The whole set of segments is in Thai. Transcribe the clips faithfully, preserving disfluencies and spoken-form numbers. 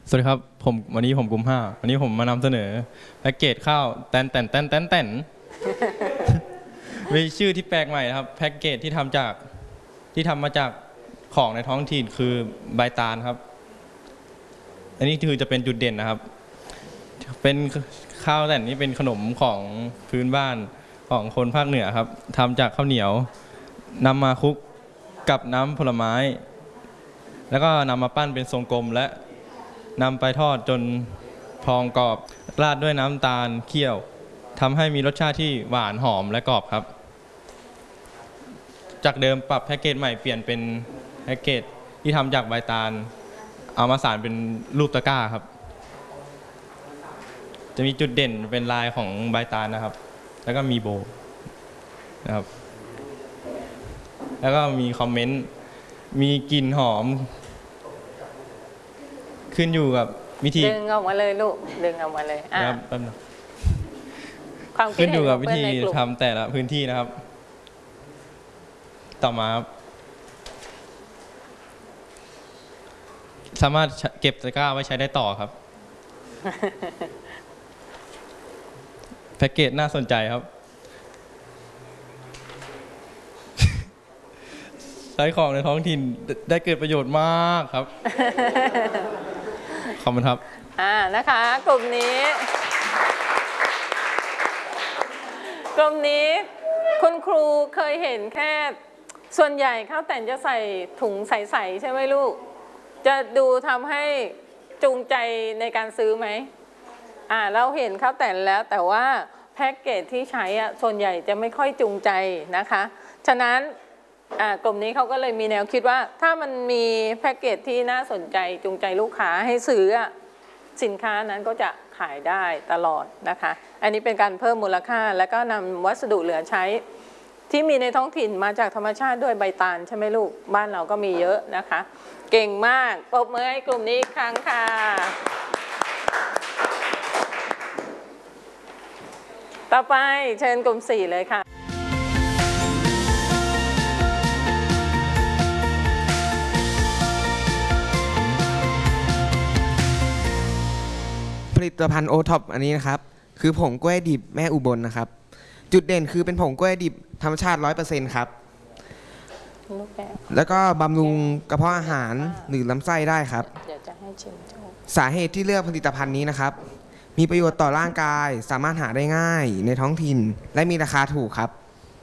สวัสดีครับผมวันนี้ผมกลุ่มห้าวันนี้ผมมานำเสนอแพ็กเกจข้าวแตนแตนแตนแตนแตนมีชื่อที่แปลกใหม่ครับแพ็กเกจที่ทำจากที่ทำมาจากของในท้องถิ่นคือใบตาลครับอันนี้คือจะเป็นจุดเด่นนะครับเป็นข้าวแตนนี้เป็นขนมของพื้นบ้านของคนภาคเหนือครับทำจากข้าวเหนียวนำมาคลุกกับน้ำผลไม้แล้วก็นำมาปั้นเป็นทรงกลมและนำไปทอดจนพองกรอบราดด้วยน้ำตาลเคี่ยวทำให้มีรสชาติที่หวานหอมและกรอบครับจากเดิมปรับแพ็กเกจใหม่เปลี่ยนเป็นแพ็กเกจที่ทำจากใบตาลเอามาสานเป็นรูปตะกร้าครับจะมีจุดเด่นเป็นลายของใบตาลนะครับแล้วก็มีโบนะครับแล้วก็มีคอมเมนต์มีกลิ่นหอมขึ้นอยู่กับวิธีดึงออกมาเลยลูกดึงออกมาเลยครับความขึ้นอยู่กับวิธีทำแต่ละพื้นที่นะครับต่อมาสามารถเก็บตะกร้าไว้ใช้ได้ต่อครับแพ็กเกจน่าสนใจครับใช้ของในท้องถิ่นได้เกิดประโยชน์มากครับขอบคุณครับอ่านะคะกลุ่มนี้กลุ่มนี้คุณครูเคยเห็นแค่ส่วนใหญ่ข้าวแต่นจะใส่ถุงใสๆใช่ไหมลูกจะดูทำให้จูงใจในการซื้อไหมอ่าเราเห็นข้าวแต่นแล้วแต่ว่าแพ็กเกจที่ใช้อ่ะส่วนใหญ่จะไม่ค่อยจูงใจนะคะฉะนั้นกลุ่มนี้เขาก็เลยมีแนวคิดว่าถ้ามันมีแพ็กเกจที่น่าสนใจจูงใจลูกค้าให้ซื้อสินค้านั้นก็จะขายได้ตลอดนะคะอันนี้เป็นการเพิ่มมูลค่าแล้วก็นำวัสดุเหลือใช้ที่มีในท้องถิ่นมาจากธรรมชาติด้วยใบตาลใช่ไหมลูกบ้านเราก็มีเยอะนะคะเก่งมากปรบมือให้กลุ่มนี้อีกครั้งค่ะต่อไปเชิญกลุ่มสี่เลยค่ะผลิตภัณฑ์โอท็อปอันนี้นะครับคือผงกล้วยดิบแม่อุบลนะครับจุดเด่นคือเป็นผงกล้วยดิบธรรมชาติ ร้อยเปอร์เซ็นต์ ครับแล้วก็บำรุงกระเพาะอาหารหรือลำไส้ได้ครับสาเหตุที่เลือกผลิตภัณฑ์นี้นะครับมีประโยชน์ต่อร่างกายสามารถหาได้ง่ายในท้องถิ่นและมีราคาถูกครับ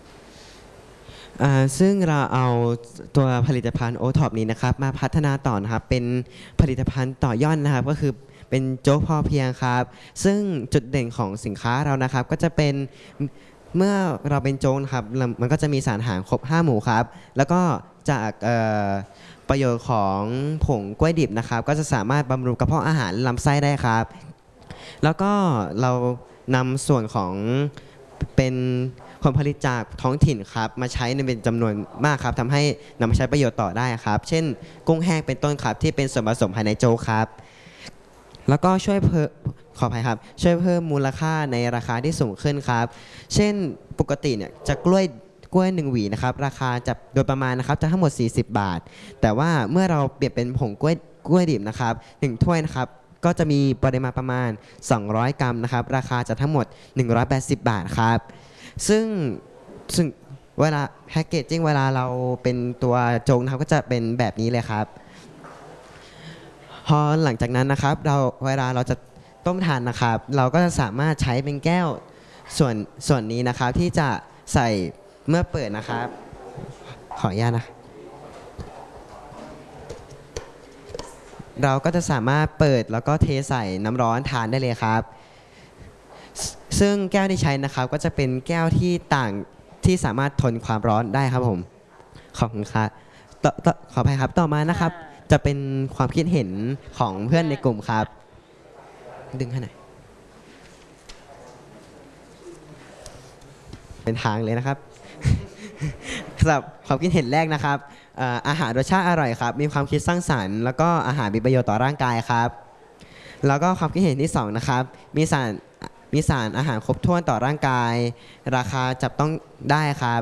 ซึ่งเราเอาตัวผลิตภัณฑ์โอท็อปนี้นะครับมาพัฒนาต่อนะครับเป็นผลิตภัณฑ์ต่อยอดนะครับก็คือเป็นโจ๊กพอเพียงครับซึ่งจุดเด่นของสินค้าเรานะครับก็จะเป็นเมื่อเราเป็นโจ๊กครับมันก็จะมีสารอาหารครบห้าหมู่ครับแล้วก็จากประโยชน์ของผงกล้วยดิบนะครับก็จะสามารถบำรุงกระเพาะอาหารลำไส้ได้ครับแล้วก็เรานำส่วนของเป็นผลผลิตจากท้องถิ่นครับมาใช้ในเป็นจำนวนมากครับทำให้นำมาใช้ประโยชน์ต่อได้ครับเช่นกุ้งแห้งเป็นต้นครับที่เป็นส่วนผสมภายในโจ๊กครับแล้วก็ช่วยเพิ่มขออภัยครับช่วยเพิ่มมูลค่าในราคาที่สูงขึ้นครับเช่นปกติเนี่ยจะกล้วยกล้วยหนึ่งหวีนะครับราคาจะโดยประมาณนะครับจะทั้งหมดสี่สิบบาทแต่ว่าเมื่อเราเปลี่ยนเป็นผงกล้วยกล้วยดิบนะครับหนึ่งถ้วยนะครับก็จะมีปริมาณประมาณสองร้อยกรัมนะครับราคาจะทั้งหมดหนึ่งร้อยแปดสิบบาทครับซึ่งซึ่งเวลาแพ็กเกจจิ้งเวลาเราเป็นตัวโจ๊กนะครับก็จะเป็นแบบนี้เลยครับพอหลังจากนั้นนะครับเราเวลาเราจะต้มทานนะครับเราก็จะสามารถใช้เป็นแก้วส่วนส่วนนี้นะครับที่จะใส่เมื่อเปิดนะครับขออนุญาตนะเราก็จะสามารถเปิดแล้วก็เทใส่น้ำร้อนทานได้เลยครับซึ่งแก้วที่ใช้นะครับก็จะเป็นแก้วที่ต่างที่สามารถทนความร้อนได้ครับผมขอบคุณครับขออภัยครับต่อมานะครับจะเป็นความคิดเห็นของเพื่อนในกลุ่มครับดึงให้หน่อยเป็นทางเลยนะครับสำหรับความคิดเห็นแรกนะครับอาหารรสชาติอร่อยครับมีความคิดสร้างสรรค์แล้วก็อาหารมีประโยชน์ต่อร่างกายครับแล้วก็ความคิดเห็นที่สองนะครับมีสารมีสารอาหารครบถ้วนต่อร่างกายราคาจับต้องได้ครับ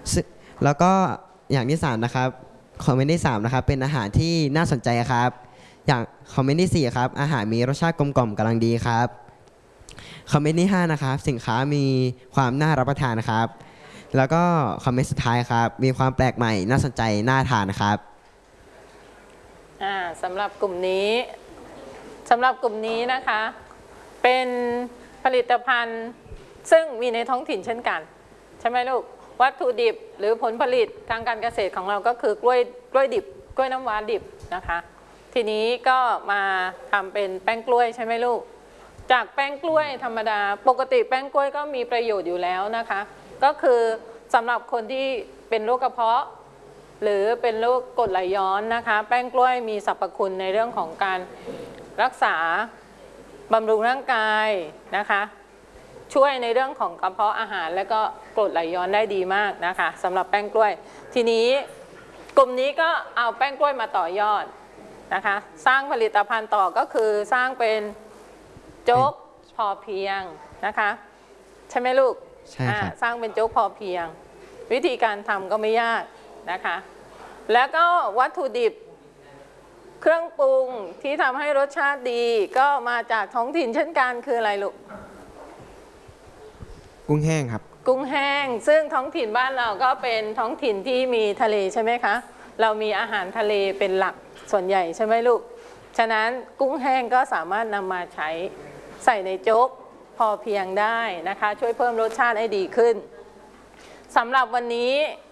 แล้วก็อย่างที่สามนะครับคอมเมนต์ที่สามนะครับเป็นอาหารที่น่าสนใจครับอย่างคอมเมนต์ที่สี่ครับอาหารมีรสชาติกลมกล่อมกำลังดีครับคอมเมนต์ที่ห้านะครับสินค้ามีความน่ารับประทานนะครับแล้วก็คอมเมนต์สุดท้ายครับมีความแปลกใหม่น่าสนใจน่าทานนะครับอ่าสำหรับกลุ่มนี้สำหรับกลุ่มนี้นะคะเป็นผลิตภัณฑ์ซึ่งมีในท้องถิ่นเช่นกันใช่ไหมลูกวัตถุดิบหรือผลผลิตทางการเกษตรของเราก็คือกล้วยกล้วยดิบกล้วยน้ำว้าดิบนะคะทีนี้ก็มาทำเป็นแป้งกล้วยใช่ไหมลูกจากแป้งกล้วยธรรมดาปกติแป้งกล้วยก็มีประโยชน์อยู่แล้วนะคะก็คือสำหรับคนที่เป็นโรคกระเพาะหรือเป็นโรคกรดไหลย้อนนะคะแป้งกล้วยมีสรรพคุณในเรื่องของการรักษาบำรุงร่างกายนะคะช่วยในเรื่องของกระเพาะอาหารและก็กรดไหลย้อนได้ดีมากนะคะสำหรับแป้งกล้วยทีนี้กลุ่มนี้ก็เอาแป้งกล้วยมาต่อยอดนะคะสร้างผลิตภัณฑ์ต่อก็คือสร้างเป็นโจ๊กพอเพียงนะคะใช่ไหมลูกใช่ครับสร้างเป็นโจ๊กพอเพียงวิธีการทำก็ไม่ยากนะคะแล้วก็วัตถุดิบเครื่องปรุงที่ทำให้รสชาติดีก็มาจากท้องถิ่นเช่นกันคืออะไรลูกกุ้งแห้งครับกุ้งแห้งซึ่งท้องถิ่นบ้านเราก็เป็นท้องถิ่นที่มีทะเลใช่ไหมคะเรามีอาหารทะเลเป็นหลักส่วนใหญ่ใช่ไหมลูกฉะนั้นกุ้งแห้งก็สามารถนำมาใช้ใส่ในโจ๊กพอเพียงได้นะคะช่วยเพิ่มรสชาติให้ดีขึ้นสำหรับวันนี้